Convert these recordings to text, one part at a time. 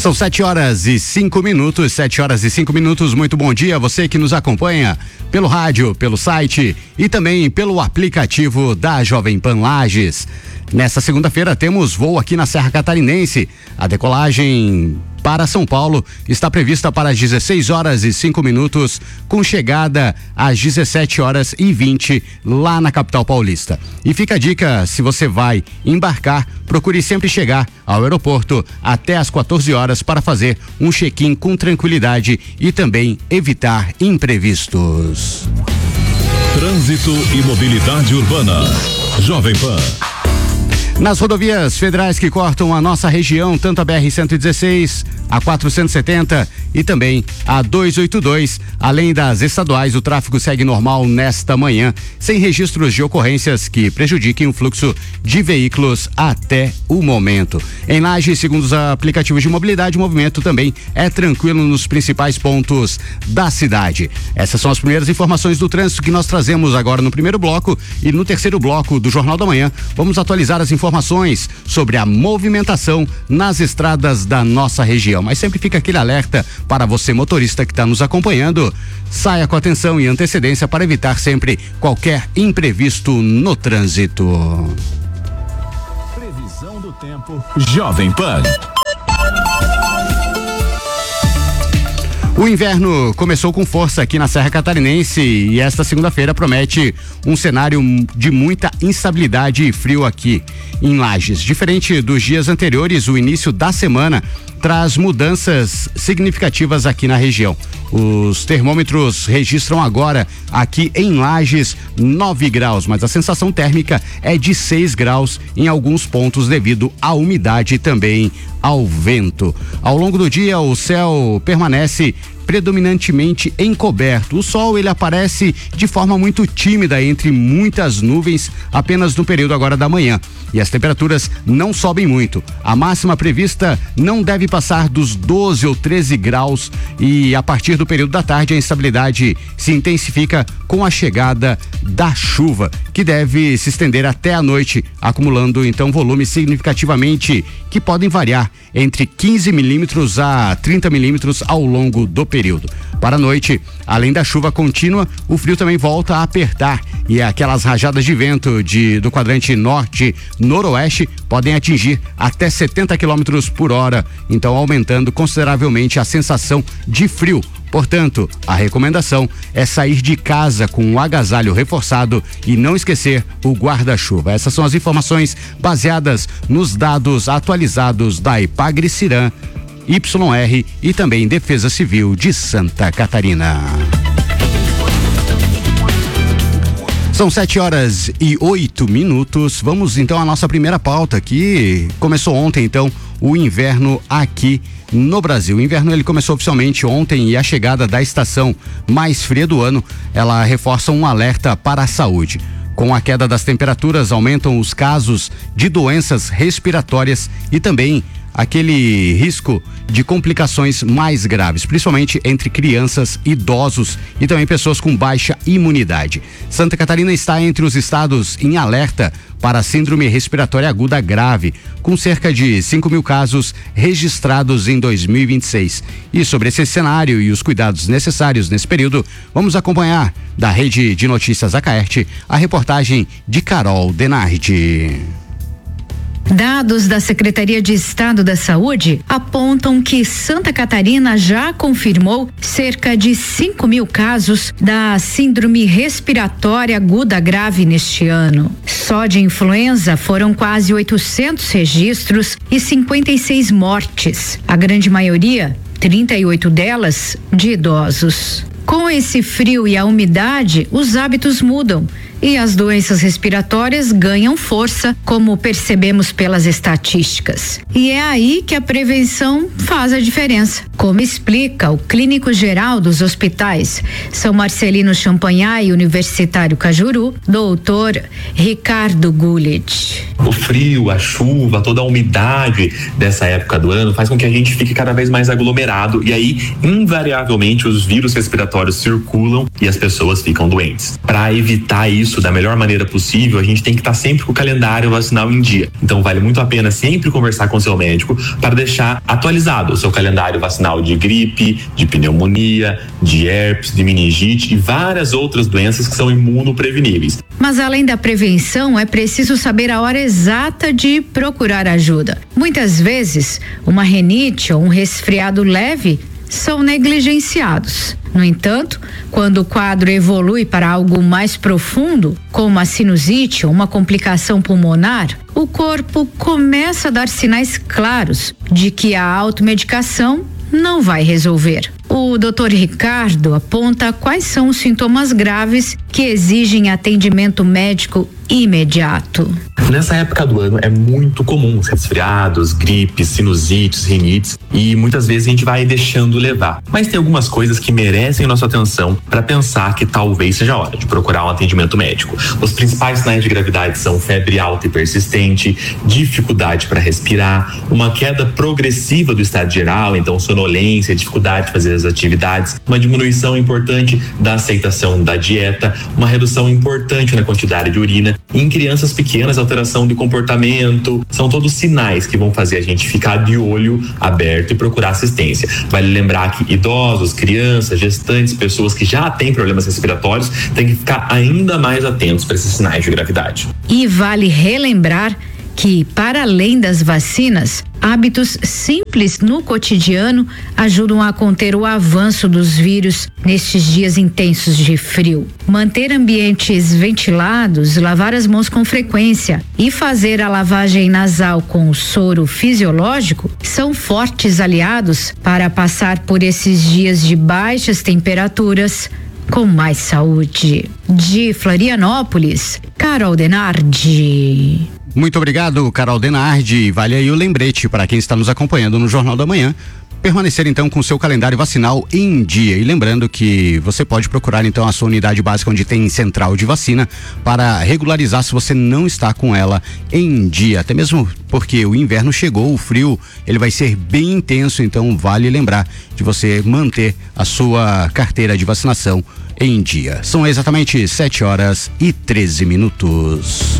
São 7h05, 7h05. Muito bom dia a você que nos acompanha pelo rádio, pelo site e também pelo aplicativo da Jovem Pan Lages. Nesta segunda-feira temos voo aqui na Serra Catarinense. A decolagem para São Paulo está prevista para as 16h05, com chegada às 17h20 lá na capital paulista. E fica a dica, se você vai embarcar, procure sempre chegar ao aeroporto até às 14 horas para fazer um check-in com tranquilidade e também evitar imprevistos. Trânsito e mobilidade urbana. Jovem Pan. Nas rodovias federais que cortam a nossa região, tanto a BR-116, a 470 e também a 282, além das estaduais, o tráfego segue normal nesta manhã, sem registros de ocorrências que prejudiquem o fluxo de veículos até o momento. Em Lages, segundo os aplicativos de mobilidade, o movimento também é tranquilo nos principais pontos da cidade. Essas são as primeiras informações do trânsito que nós trazemos agora no primeiro bloco, e no terceiro bloco do Jornal da Manhã vamos atualizar as informações sobre a movimentação nas estradas da nossa região. Mas sempre fica aquele alerta para você, motorista que está nos acompanhando: saia com atenção e antecedência para evitar sempre qualquer imprevisto no trânsito. Previsão do tempo Jovem Pan. O inverno começou com força aqui na Serra Catarinense e esta segunda-feira promete um cenário de muita instabilidade e frio aqui em Lages. Diferente dos dias anteriores, o início da semana traz mudanças significativas aqui na região. Os termômetros registram agora aqui em Lages 9 graus, mas a sensação térmica é de 6 graus em alguns pontos devido à umidade e também ao vento. Ao longo do dia, o céu permanece predominantemente encoberto. O sol ele aparece de forma muito tímida entre muitas nuvens apenas no período agora da manhã. E as temperaturas não sobem muito. A máxima prevista não deve passar dos 12 ou 13 graus e a partir do período da tarde a instabilidade se intensifica com a chegada da chuva, que deve se estender até a noite, acumulando então volumes significativamente que podem variar entre 15 milímetros a 30 milímetros ao longo do período. Para a noite, além da chuva contínua, o frio também volta a apertar e aquelas rajadas de vento do quadrante norte-noroeste podem atingir até 70 quilômetros por hora, então aumentando consideravelmente a sensação de frio. Portanto, a recomendação é sair de casa com um agasalho reforçado e não esquecer o guarda-chuva. Essas são as informações baseadas nos dados atualizados da Ipagre-Ciram, YR e também Defesa Civil de Santa Catarina. São 7h08. Vamos então à nossa primeira pauta, que começou ontem então o inverno aqui no Brasil. O inverno ele começou oficialmente ontem e a chegada da estação mais fria do ano, ela reforça um alerta para a saúde. Com a queda das temperaturas, aumentam os casos de doenças respiratórias e também aquele risco de complicações mais graves, principalmente entre crianças, idosos e também pessoas com baixa imunidade. Santa Catarina está entre os estados em alerta para a síndrome respiratória aguda grave, com cerca de 5.000 casos registrados em 2026. E sobre esse cenário e os cuidados necessários nesse período, vamos acompanhar da Rede de Notícias Acaerte a reportagem de Carol Denardi. Dados da Secretaria de Estado da Saúde apontam que Santa Catarina já confirmou cerca de 5.000 casos da síndrome respiratória aguda grave neste ano. Só de influenza foram quase 800 registros e 56 mortes. A grande maioria, 38 delas, de idosos. Com esse frio e a umidade, os hábitos mudam e as doenças respiratórias ganham força, como percebemos pelas estatísticas. E é aí que a prevenção faz a diferença, como explica o clínico geral dos hospitais São Marcelino Champagnat e Universitário Cajuru, doutor Ricardo Gullit. O frio, a chuva, toda a umidade dessa época do ano faz com que a gente fique cada vez mais aglomerado e aí, invariavelmente, os vírus respiratórios circulam e as pessoas ficam doentes. Para evitar isso, isso da melhor maneira possível, a gente tem que estar sempre com o calendário vacinal em dia. Então vale muito a pena sempre conversar com o seu médico para deixar atualizado o seu calendário vacinal de gripe, de pneumonia, de herpes, de meningite e várias outras doenças que são imunopreveníveis. Mas além da prevenção, é preciso saber a hora exata de procurar ajuda. Muitas vezes, uma rinite ou um resfriado leve são negligenciados. No entanto, quando o quadro evolui para algo mais profundo, como a sinusite ou uma complicação pulmonar, o corpo começa a dar sinais claros de que a automedicação não vai resolver. O Dr. Ricardo aponta quais são os sintomas graves que exigem atendimento médico imediato. Nessa época do ano é muito comum os resfriados, gripes, sinusites, rinites e muitas vezes a gente vai deixando levar. Mas tem algumas coisas que merecem nossa atenção para pensar que talvez seja a hora de procurar um atendimento médico. Os principais sinais de gravidade são febre alta e persistente, dificuldade para respirar, uma queda progressiva do estado geral, então sonolência, dificuldade de fazer as atividades, uma diminuição importante da aceitação da dieta, uma redução importante na quantidade de urina. Em crianças pequenas, alteração de comportamento, são todos sinais que vão fazer a gente ficar de olho aberto e procurar assistência. Vale lembrar que idosos, crianças, gestantes, pessoas que já têm problemas respiratórios têm que ficar ainda mais atentos para esses sinais de gravidade. E vale relembrar que, para além das vacinas, hábitos simples no cotidiano ajudam a conter o avanço dos vírus nestes dias intensos de frio. Manter ambientes ventilados, lavar as mãos com frequência e fazer a lavagem nasal com soro fisiológico são fortes aliados para passar por esses dias de baixas temperaturas com mais saúde. De Florianópolis, Carol Denardi. Muito obrigado, Carol Denardi. Vale aí o lembrete para quem está nos acompanhando no Jornal da Manhã, permanecer então com o seu calendário vacinal em dia. E lembrando que você pode procurar então a sua unidade básica onde tem central de vacina para regularizar se você não está com ela em dia, até mesmo porque o inverno chegou, o frio ele vai ser bem intenso, então vale lembrar de você manter a sua carteira de vacinação em dia. São exatamente 7h13.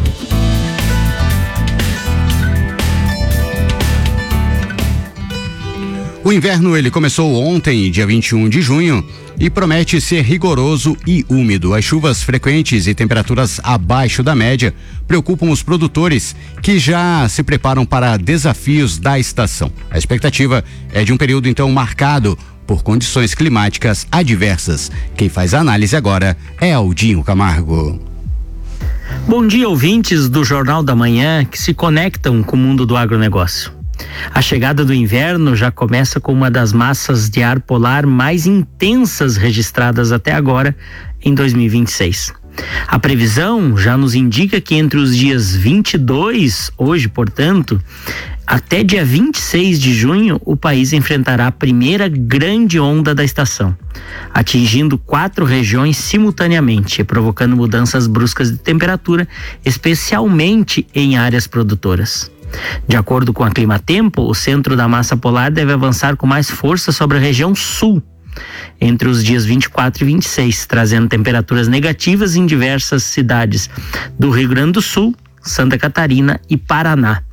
O inverno ele começou ontem, dia 21 de junho, e promete ser rigoroso e úmido. As chuvas frequentes e temperaturas abaixo da média preocupam os produtores que já se preparam para desafios da estação. A expectativa é de um período então marcado por condições climáticas adversas. Quem faz a análise agora é Aldinho Camargo. Bom dia, ouvintes do Jornal da Manhã que se conectam com o mundo do agronegócio. A chegada do inverno já começa com uma das massas de ar polar mais intensas registradas até agora em 2026. A previsão já nos indica que entre os dias 22, hoje, portanto, até dia 26 de junho, o país enfrentará a primeira grande onda da estação, atingindo 4 regiões simultaneamente e provocando mudanças bruscas de temperatura, especialmente em áreas produtoras. De acordo com a Climatempo, o centro da massa polar deve avançar com mais força sobre a região sul entre os dias 24 e 26, trazendo temperaturas negativas em diversas cidades do Rio Grande do Sul, Santa Catarina e Paraná.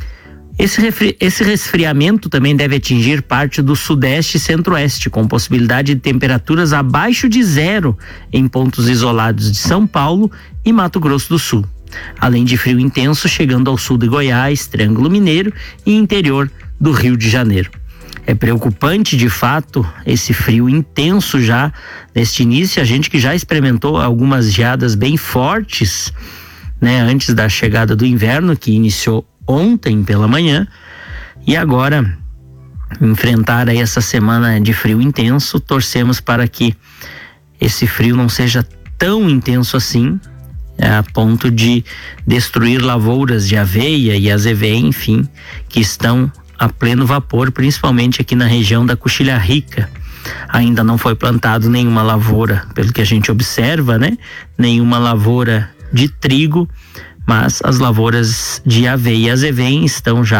Esse resfriamento também deve atingir parte do sudeste e centro-oeste, com possibilidade de temperaturas abaixo de zero em pontos isolados de São Paulo e Mato Grosso do Sul, além de frio intenso chegando ao sul de Goiás, Triângulo Mineiro e interior do Rio de Janeiro. É preocupante, de fato, esse frio intenso já neste início. A gente que já experimentou algumas geadas bem fortes, né, antes da chegada do inverno, que iniciou ontem pela manhã, e agora enfrentar aí essa semana de frio intenso. Torcemos para que esse frio não seja tão intenso assim, a ponto de destruir lavouras de aveia e azeveia, enfim, que estão a pleno vapor, principalmente aqui na região da Coxilha Rica. Ainda não foi plantado nenhuma lavoura, pelo que a gente observa, né? Nenhuma lavoura de trigo, mas as lavouras de aveia e azeveia estão já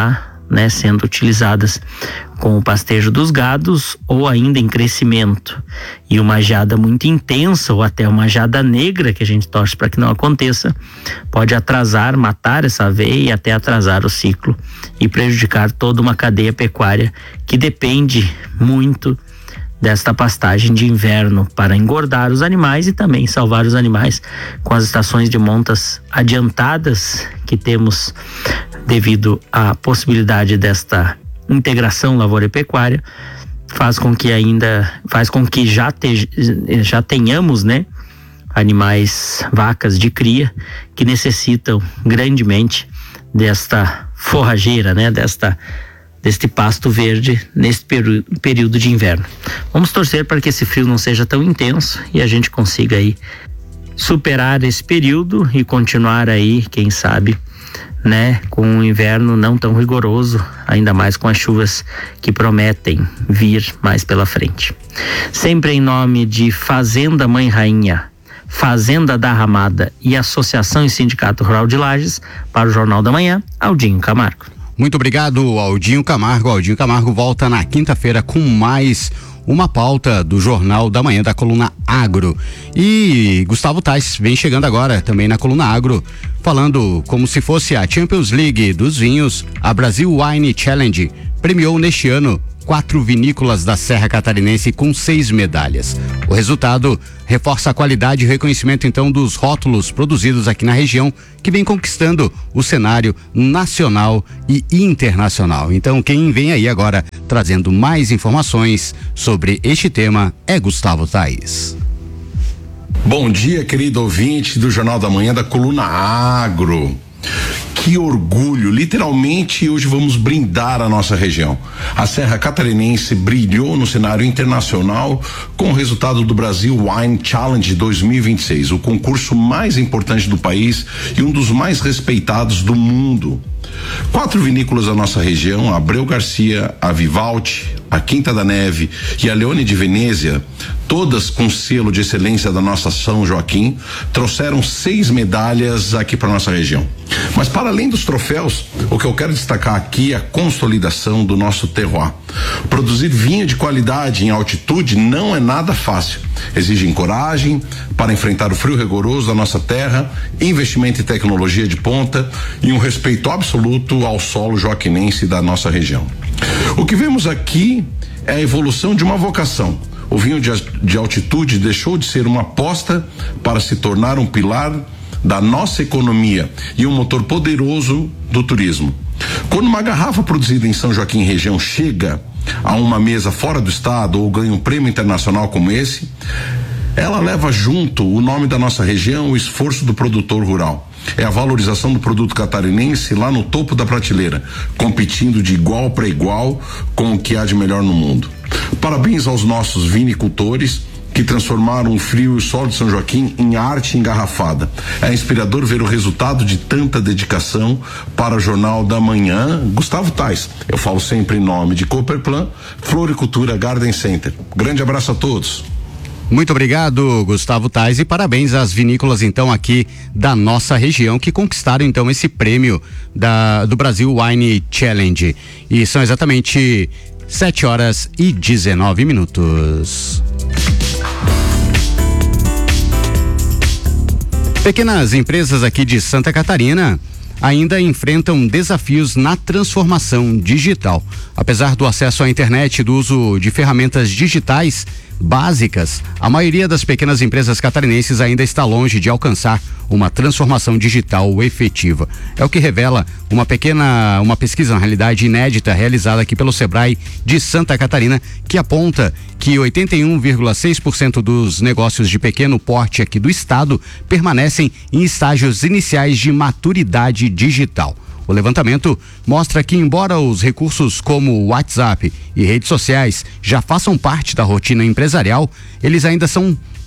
né, sendo utilizadas com o pastejo dos gados ou ainda em crescimento. E uma geada muito intensa ou até uma geada negra, que a gente torce para que não aconteça, pode atrasar, matar essa aveia e até atrasar o ciclo e prejudicar toda uma cadeia pecuária que depende muito desta pastagem de inverno para engordar os animais e também salvar os animais com as estações de montas adiantadas que temos devido à possibilidade desta integração lavoura e pecuária, faz com que já tenhamos, né, animais, vacas de cria que necessitam grandemente desta forrageira, né, deste pasto verde nesse período de inverno. Vamos torcer para que esse frio não seja tão intenso e a gente consiga aí superar esse período e continuar aí, quem sabe, né, com um inverno não tão rigoroso, ainda mais com as chuvas que prometem vir mais pela frente. Sempre em nome de Fazenda Mãe Rainha, Fazenda da Ramada e Associação e Sindicato Rural de Lages, para o Jornal da Manhã, Aldinho Camargo. Muito obrigado, Aldinho Camargo. Aldinho Camargo volta na quinta-feira com mais uma pauta do Jornal da Manhã da Coluna Agro. E Gustavo Tais vem chegando agora também na Coluna Agro, falando como se fosse a Champions League dos vinhos. A Brasil Wine Challenge premiou neste ano 4 vinícolas da Serra Catarinense com 6 medalhas. O resultado reforça a qualidade e reconhecimento então dos rótulos produzidos aqui na região, que vem conquistando o cenário nacional e internacional. Então quem vem aí agora trazendo mais informações sobre este tema é Gustavo Tais. Bom dia, querido ouvinte do Jornal da Manhã da Coluna Agro. Que orgulho, literalmente hoje vamos brindar a nossa região. A Serra Catarinense brilhou no cenário internacional com o resultado do Brasil Wine Challenge 2026, o concurso mais importante do país e um dos mais respeitados do mundo. 4 vinícolas da nossa região, a Abreu Garcia, a Vivaldi, a Quinta da Neve e a Leone de Venezia, todas com selo de excelência da nossa São Joaquim, trouxeram 6 medalhas aqui para nossa região. Mas para além dos troféus, o que eu quero destacar aqui é a consolidação do nosso terroir. Produzir vinho de qualidade em altitude não é nada fácil. Exigem coragem para enfrentar o frio rigoroso da nossa terra, investimento em tecnologia de ponta e um respeito absoluto ao solo joaquinense da nossa região. O que vemos aqui é a evolução de uma vocação. O vinho de altitude deixou de ser uma aposta para se tornar um pilar da nossa economia e um motor poderoso do turismo. Quando uma garrafa produzida em São Joaquim região chega a uma mesa fora do estado ou ganha um prêmio internacional como esse, ela leva junto o nome da nossa região, o esforço do produtor rural. É a valorização do produto catarinense lá no topo da prateleira, competindo de igual para igual com o que há de melhor no mundo. Parabéns aos nossos vinicultores que transformaram o frio e o sol de São Joaquim em arte engarrafada. É inspirador ver o resultado de tanta dedicação. Para o Jornal da Manhã, Gustavo Tais. Eu falo sempre em nome de Cooperplan, Floricultura Garden Center. Grande abraço a todos. Muito obrigado, Gustavo Tais, e parabéns às vinícolas então aqui da nossa região que conquistaram então esse prêmio do Brasil Wine Challenge. E são exatamente 7h19. Pequenas empresas aqui de Santa Catarina ainda enfrentam desafios na transformação digital. Apesar do acesso à internet e do uso de ferramentas digitais básicas, a maioria das pequenas empresas catarinenses ainda está longe de alcançar uma transformação digital efetiva. É o que revela uma pesquisa, na realidade, inédita, realizada aqui pelo Sebrae de Santa Catarina, que aponta que 81,6% dos negócios de pequeno porte aqui do estado permanecem em estágios iniciais de maturidade digital. O levantamento mostra que, embora os recursos como o WhatsApp e redes sociais já façam parte da rotina empresarial, eles ainda são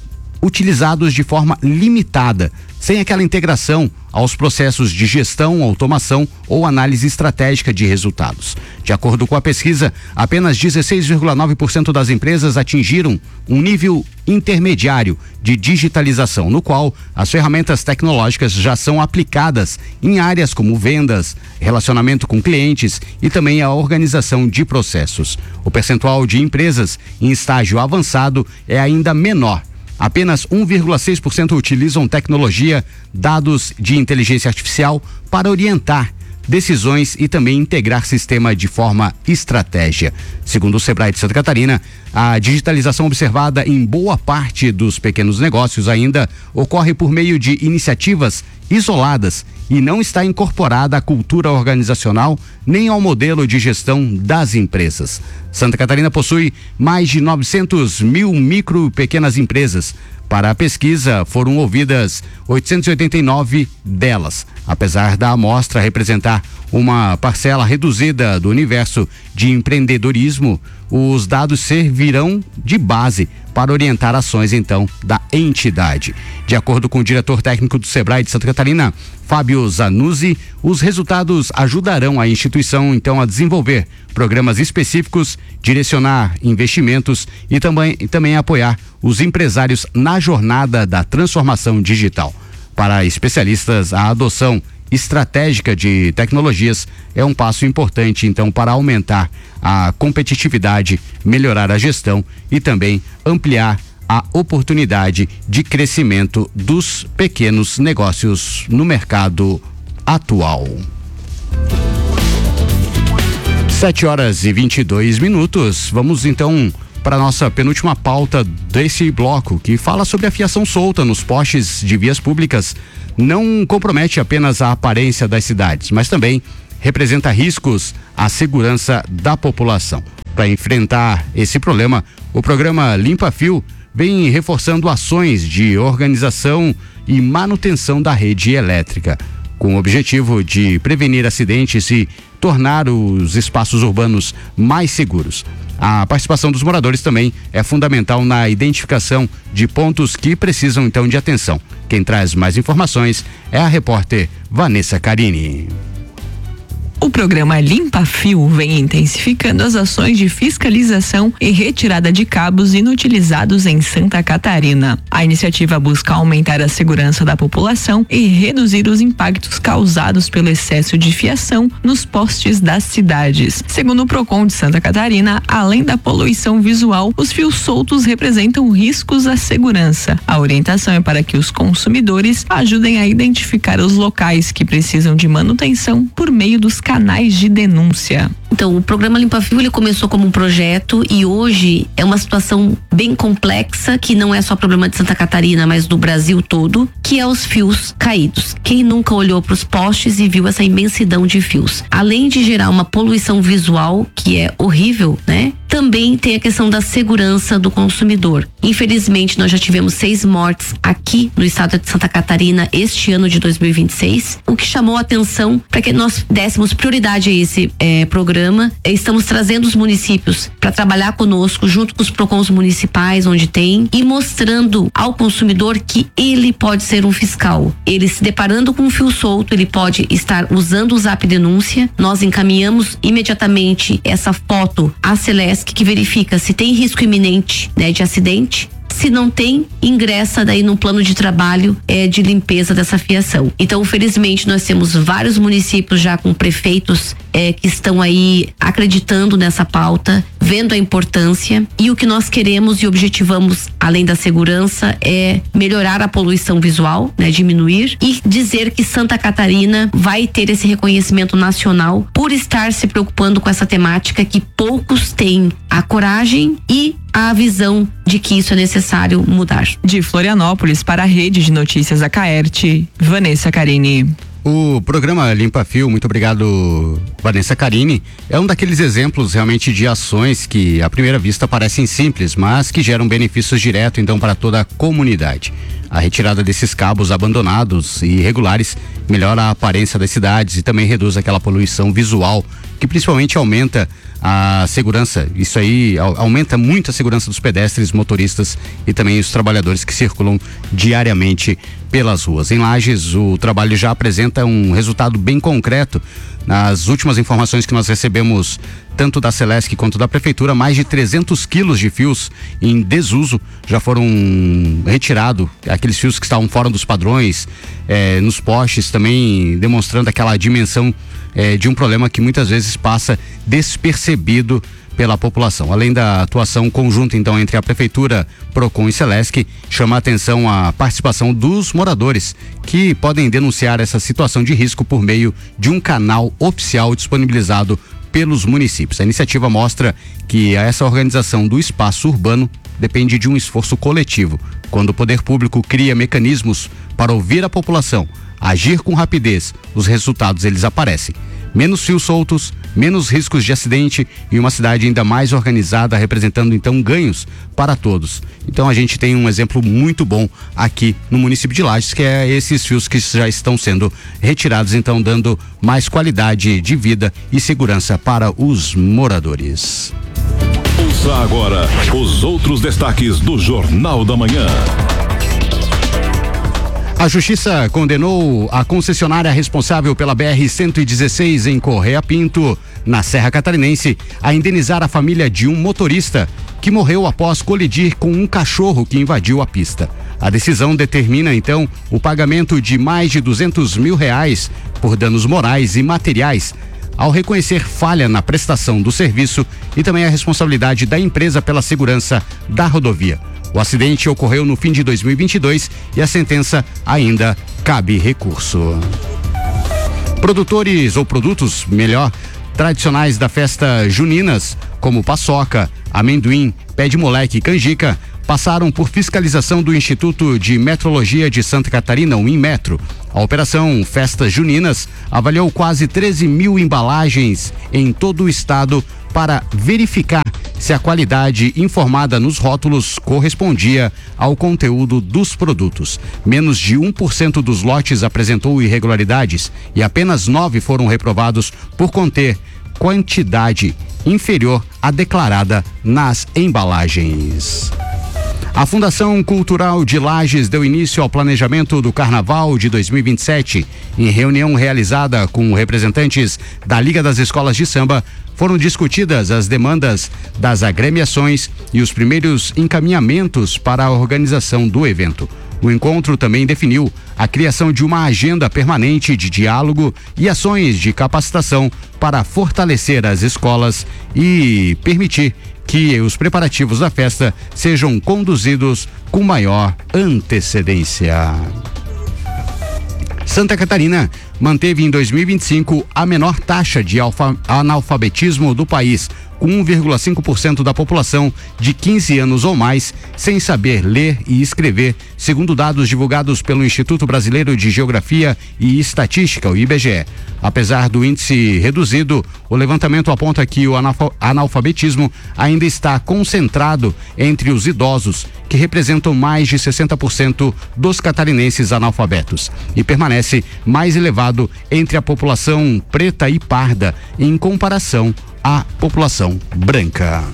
utilizados de forma limitada, sem aquela integração aos processos de gestão, automação ou análise estratégica de resultados. De acordo com a pesquisa, apenas 16,9% das empresas atingiram um nível intermediário de digitalização, no qual as ferramentas tecnológicas já são aplicadas em áreas como vendas, relacionamento com clientes e também a organização de processos. O percentual de empresas em estágio avançado é ainda menor. Apenas 1,6% utilizam tecnologia, dados de inteligência artificial para orientar decisões e também integrar sistema de forma estratégia. Segundo o Sebrae de Santa Catarina, a digitalização observada em boa parte dos pequenos negócios ainda ocorre por meio de iniciativas isoladas e não está incorporada à cultura organizacional nem ao modelo de gestão das empresas. Santa Catarina possui mais de 900 mil micro e pequenas empresas. Para a pesquisa, foram ouvidas 889 delas. Apesar da amostra representar uma parcela reduzida do universo de empreendedorismo, os dados servirão de base para orientar ações, então, da entidade. De acordo com o diretor técnico do Sebrae de Santa Catarina, Fábio Zanuzzi, os resultados ajudarão a instituição, então, a desenvolver programas específicos, direcionar investimentos e também apoiar os empresários na jornada da transformação digital. Para especialistas, a adoção estratégica de tecnologias é um passo importante, então, para aumentar a competitividade, melhorar a gestão e também ampliar a oportunidade de crescimento dos pequenos negócios no mercado atual. 7h22. Vamos então para a nossa penúltima pauta desse bloco, que fala sobre a fiação solta nos postes de vias públicas. Não compromete apenas a aparência das cidades, mas também representa riscos à segurança da população. Para enfrentar esse problema, o programa Limpa Fio vem reforçando ações de organização e manutenção da rede elétrica, com o objetivo de prevenir acidentes e tornar os espaços urbanos mais seguros. A participação dos moradores também é fundamental na identificação de pontos que precisam então de atenção. Quem traz mais informações é a repórter Vanessa Carini. O programa Limpa Fio vem intensificando as ações de fiscalização e retirada de cabos inutilizados em Santa Catarina. A iniciativa busca aumentar a segurança da população e reduzir os impactos causados pelo excesso de fiação nos postes das cidades. Segundo o Procon de Santa Catarina, além da poluição visual, os fios soltos representam riscos à segurança. A orientação é para que os consumidores ajudem a identificar os locais que precisam de manutenção por meio dos canais de denúncia. Então, o programa Limpa Fio, ele começou como um projeto e hoje é uma situação bem complexa, que não é só problema de Santa Catarina, mas do Brasil todo, que é os fios caídos. Quem nunca olhou para os postes e viu essa imensidão de fios? Além de gerar uma poluição visual, que é horrível, né? Também tem a questão da segurança do consumidor. Infelizmente, nós já tivemos 6 mortes aqui no estado de Santa Catarina este ano de 2026, o que chamou a atenção para que nós dessemos prioridade a esse programa. Estamos trazendo os municípios para trabalhar conosco, junto com os PROCONs municipais, onde tem, e mostrando ao consumidor que ele pode ser um fiscal. Ele se deparando com um fio solto, ele pode estar usando o Zap Denúncia. Nós encaminhamos imediatamente essa foto à Celesc, que verifica se tem risco iminente, né, de acidente. Se não tem, ingressa daí no plano de trabalho de limpeza dessa fiação. Então, felizmente, nós temos vários municípios já com prefeitos que estão aí acreditando nessa pauta, vendo a importância, e o que nós queremos e objetivamos, além da segurança, é melhorar a poluição visual, né, diminuir, e dizer que Santa Catarina vai ter esse reconhecimento nacional por estar se preocupando com essa temática que poucos têm a coragem e a visão de que isso é necessário mudar. De Florianópolis para a Rede de Notícias Acaerte, Vanessa Carini. O programa Limpa Fio, muito obrigado, Vanessa Carini, é um daqueles exemplos realmente de ações que à primeira vista parecem simples, mas que geram benefícios diretos então para toda a comunidade. A retirada desses cabos abandonados e irregulares melhora a aparência das cidades e também reduz aquela poluição visual, que principalmente aumenta a segurança. Isso aí aumenta muito a segurança dos pedestres, motoristas e também os trabalhadores que circulam diariamente pelas ruas. Em Lages, o trabalho já apresenta um resultado bem concreto. Nas últimas informações que nós recebemos, tanto da Celesc quanto da Prefeitura, mais de 300 quilos de fios em desuso já foram retirados, aqueles fios que estavam fora dos padrões, nos postes também, demonstrando aquela dimensão de um problema que muitas vezes passa despercebido pela população. Além da atuação conjunta, então, entre a Prefeitura, Procon e Celesc, chama a atenção a participação dos moradores, que podem denunciar essa situação de risco por meio de um canal oficial disponibilizado pelos municípios. A iniciativa mostra que essa organização do espaço urbano depende de um esforço coletivo. Quando o poder público cria mecanismos para ouvir a população, agir com rapidez, os resultados eles aparecem. Menos fios soltos, menos riscos de acidente e uma cidade ainda mais organizada, representando então ganhos para todos. Então a gente tem um exemplo muito bom aqui no município de Lages, que é esses fios que já estão sendo retirados, então dando mais qualidade de vida e segurança para os moradores. Ouça agora os outros destaques do Jornal da Manhã. A Justiça condenou a concessionária responsável pela BR-116 em Correia Pinto, na Serra Catarinense, a indenizar a família de um motorista que morreu após colidir com um cachorro que invadiu a pista. A decisão determina, então, o pagamento de mais de R$200 mil por danos morais e materiais, ao reconhecer falha na prestação do serviço e também a responsabilidade da empresa pela segurança da rodovia. O acidente ocorreu no fim de 2022 e a sentença ainda cabe recurso. Produtores ou produtos, melhor, tradicionais da festa juninas, como paçoca, amendoim, pé de moleque e canjica, passaram por fiscalização do Instituto de Metrologia de Santa Catarina, o Inmetro. A operação Festas Juninas avaliou quase 13 mil embalagens em todo o estado para verificar se a qualidade informada nos rótulos correspondia ao conteúdo dos produtos. Menos de 1% dos lotes apresentou irregularidades e apenas 9 foram reprovados por conter quantidade inferior à declarada nas embalagens. A Fundação Cultural de Lages deu início ao planejamento do Carnaval de 2027. Em reunião realizada com representantes da Liga das Escolas de Samba, foram discutidas as demandas das agremiações e os primeiros encaminhamentos para a organização do evento. O encontro também definiu a criação de uma agenda permanente de diálogo e ações de capacitação para fortalecer as escolas e permitir que os preparativos da festa sejam conduzidos com maior antecedência. Santa Catarina manteve em 2025 a menor taxa de analfabetismo do país, com 1,5% da população de 15 anos ou mais sem saber ler e escrever, segundo dados divulgados pelo Instituto Brasileiro de Geografia e Estatística, o IBGE. Apesar do índice reduzido, o levantamento aponta que o analfabetismo ainda está concentrado entre os idosos, que representam mais de 60% dos catarinenses analfabetos, e permanece mais elevado entre a população preta e parda, em comparação à população branca.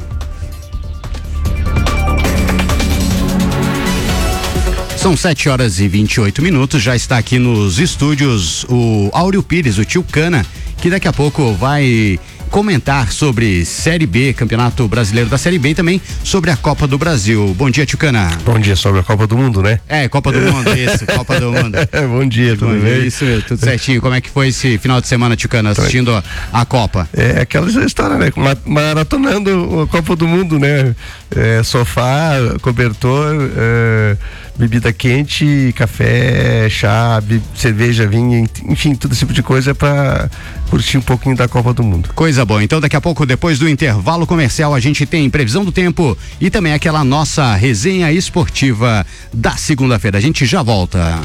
São 7h28, já está aqui nos estúdios o Áureo Pires, o tio Cana, que daqui a pouco vai comentar sobre Série B, Campeonato Brasileiro da Série B, e também sobre a Copa do Brasil. Bom dia, tio Cana. Bom dia, sobre a Copa do Mundo, né? Copa do Mundo, isso, Copa do Mundo. Bom dia, tudo bem? Isso, tudo certinho. Como é que foi esse final de semana, tio Cana, assistindo a Copa? É aquela história, né? Maratonando a Copa do Mundo, né? Sofá, cobertor, bebida quente, café, chá, cerveja, vinho, enfim, todo tipo de coisa para curtir um pouquinho da Copa do Mundo. Coisa boa. Então daqui a pouco, depois do intervalo comercial, a gente tem previsão do tempo e também aquela nossa resenha esportiva da segunda-feira. A gente já volta.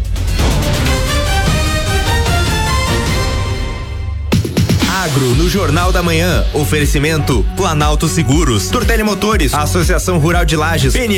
Agro no Jornal da Manhã. Oferecimento Planalto Seguros, Tortelli Motores, Associação Rural de Lages,